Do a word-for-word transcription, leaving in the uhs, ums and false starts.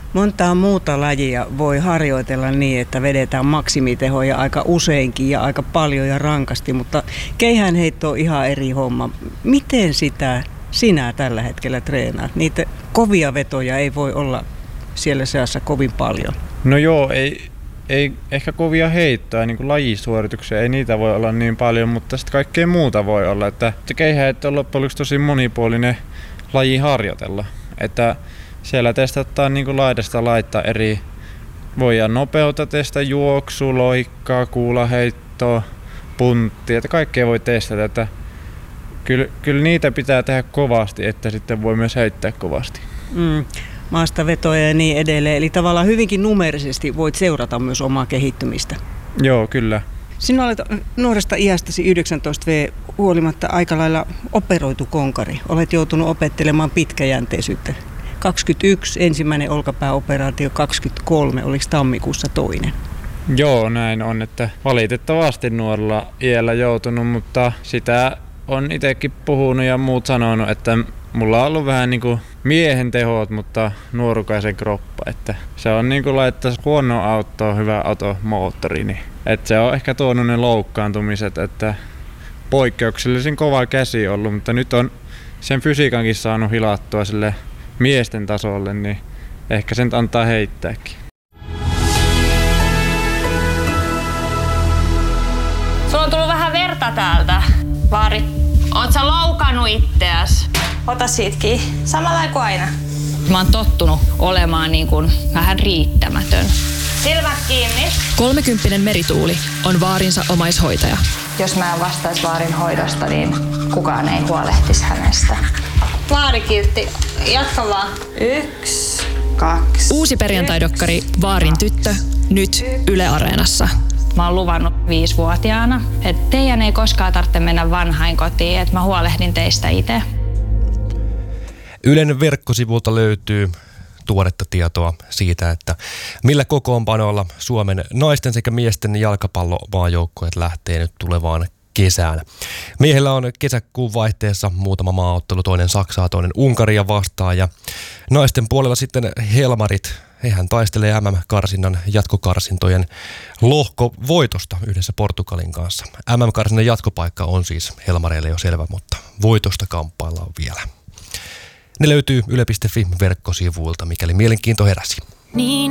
Montaa muuta lajia voi harjoitella niin, että vedetään maksimitehoja aika useinkin ja aika paljon ja rankasti, mutta keihäänheitto on ihan eri homma. Miten sitä sinä tällä hetkellä treenaat? Niitä kovia vetoja ei voi olla siellä seassa kovin paljon. No joo, ei, ei ehkä kovia heittoja, niin kuin lajisuorituksia, ei niitä voi olla niin paljon, mutta sitten kaikkea muuta voi olla. Että keihäänheitto on loppujen lopuksi tosi monipuolinen laji harjoitella. Että siellä testataan niin kuin laidasta laittaa eri, voidaan nopeutta testata, juoksu, loikkaa, kuulaheittoa, punttia, että kaikkea voi testata. Että kyllä, kyllä niitä pitää tehdä kovasti, että sitten voi myös heittää kovasti. Mm, maastavetoja ja niin edelleen, eli tavallaan hyvinkin numerisesti voit seurata myös omaa kehittymistä. Joo, kyllä. Sinä olet nuoresta iästäsi yhdeksäntoista vuotta huolimatta aika lailla operoitu konkari. Olet joutunut opettelemaan pitkäjänteisyyttä. kaksikymmentäyksi ensimmäinen olkapääoperaatio, kaksikymmentäkolme, oliko tammikuussa toinen? Joo, näin on, että valitettavasti nuorella iällä joutunut, mutta sitä on itsekin puhunut ja muut sanonut, että mulla on ollut vähän niin kuin miehen tehot, mutta nuorukaisen kroppa, että se on niin kuin laittaa huono autoa, hyvä automoottori, niin että se on ehkä tuonut ne loukkaantumiset, että poikkeuksellisen kova käsi ollut, mutta nyt on sen fysiikankin saanut hilattua sille miesten tasolle, niin ehkä sen antaa heittääkin. Sulla on tullut vähän verta täältä, Vaari. Oot sä loukannut itteäs? Ota siitä kiinni. Samalla kuin aina. Mä oon tottunut olemaan niin kuin vähän riittämätön. Silmät kiinni. Kolmekymppinen Merituuli on Vaarinsa omaishoitaja. Jos mä en vastaisi Vaarin hoidosta, niin kukaan ei huolehtisi hänestä. Vaari kiltti. Jatka vaan. Yksi, kaksi. Uusi perjantaidokkari Vaarin tyttö, nyt Yle Areenassa. Mä oon luvannut viisivuotiaana, että teidän ei koskaan tarvitse mennä vanhainkotiin, että mä huolehdin teistä itse. Ylen verkkosivulta löytyy tuoretta tietoa siitä, että millä kokoonpanoilla Suomen naisten sekä miesten jalkapallomaajoukkueet lähtee nyt tulevaan kesään. Miehillä on kesäkuun vaihteessa muutama maaottelu, toinen Saksaa, toinen Unkaria vastaan ja naisten puolella sitten Helmarit. Hehän taistelee M M-karsinnan jatkokarsintojen lohkovoitosta yhdessä Portugalin kanssa. M M-karsinnan jatkopaikka on siis Helmareille jo selvä, mutta voitosta kamppaillaan vielä. Ne löytyy yle piste fi verkkosivuilta, mikäli mielenkiinto heräsi. Niin.